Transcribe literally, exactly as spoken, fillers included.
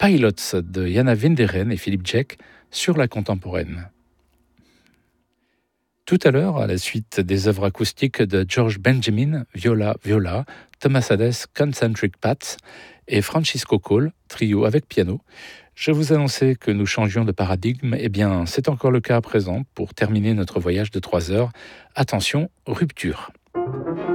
Pilots de Jana Winderen et Philippe Jek sur la contemporaine. Tout à l'heure, à la suite des œuvres acoustiques de George Benjamin, viola, viola, Thomas Hades, Concentric Pats et Francisco Cole, trio avec piano, je vous annonçais que nous changions de paradigme. Eh bien, c'est encore le cas à présent pour terminer notre voyage de trois heures. Attention, rupture.